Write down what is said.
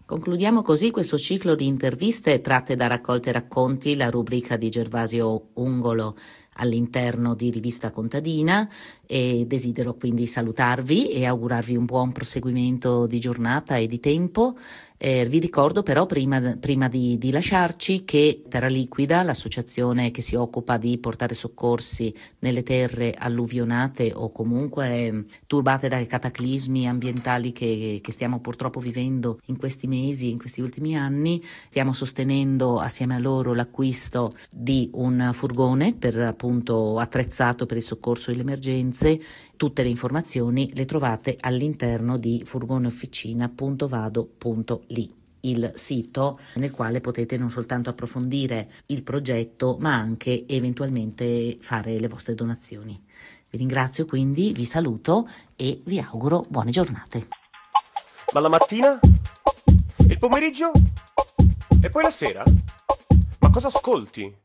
Concludiamo così questo ciclo di interviste tratte da Raccolte Racconti, la rubrica di Gervasio Ungolo all'interno di Rivista Contadina, e desidero quindi salutarvi e augurarvi un buon proseguimento di giornata e di tempo. Vi ricordo però prima di lasciarci che Terra Liquida, l'associazione che si occupa di portare soccorsi nelle terre alluvionate o comunque turbate dai cataclismi ambientali che stiamo purtroppo vivendo in questi mesi, in questi ultimi anni, stiamo sostenendo assieme a loro l'acquisto di un furgone per appunto attrezzato per il soccorso e le emergenze. Tutte le informazioni le trovate all'interno di furgoneofficina.vado.li, il sito nel quale potete non soltanto approfondire il progetto ma anche eventualmente fare le vostre donazioni. Vi ringrazio quindi, vi saluto e vi auguro buone giornate. Ma la mattina? Il pomeriggio? E poi la sera? Ma cosa ascolti?